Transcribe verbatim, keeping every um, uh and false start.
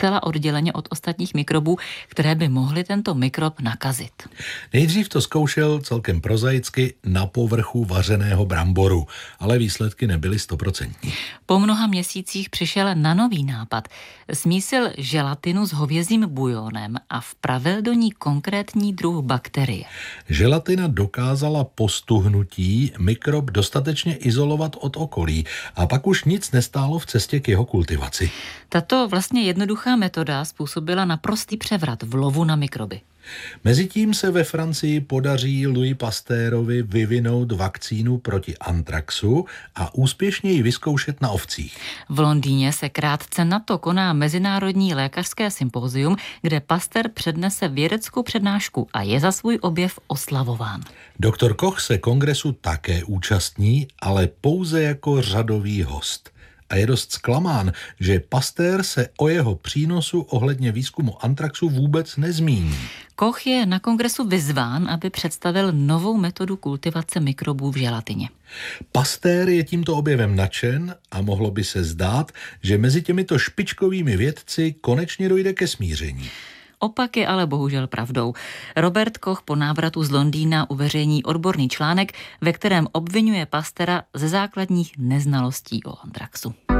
zcela odděleně od ostatních mikrobů, které by mohly tento mikrob nakazit. Nejdřív to zkoušel celkem prozaicky na povrchu vařeného bramboru, ale výsledky nebyly stoprocentní. Po mnoha měsících přišel na nový nápad. Smísil želatinu s hovězím bujonem a vpravil do ní konkrétní druh bakterie. Želatina dokázala po stuhnutí mikrob dostatečně izolovat od okolí a pak už nic nestálo v cestě k jeho kultivaci. Tato vlastně jednoduchá metoda způsobila naprostý převrat v lovu na mikroby. Mezitím se ve Francii podaří Louis Pasteurovi vyvinout vakcínu proti antraxu a úspěšně ji vyzkoušet na ovcích. V Londýně se krátce na to koná mezinárodní lékařské sympózium, kde Pasteur přednese vědeckou přednášku a je za svůj objev oslavován. Doktor Koch se kongresu také účastní, ale pouze jako řadový host. A je dost zklamán, že Pasteur se o jeho přínosu ohledně výzkumu antraxu vůbec nezmíní. Koch je na kongresu vyzván, aby představil novou metodu kultivace mikrobů v želatině. Pasteur je tímto objevem nadšen a mohlo by se zdát, že mezi těmito špičkovými vědci konečně dojde ke smíření. Opak je ale bohužel pravdou. Robert Koch po návratu z Londýna uveřejní odborný článek, ve kterém obvinuje Pasteura ze základních neznalostí o antraxu.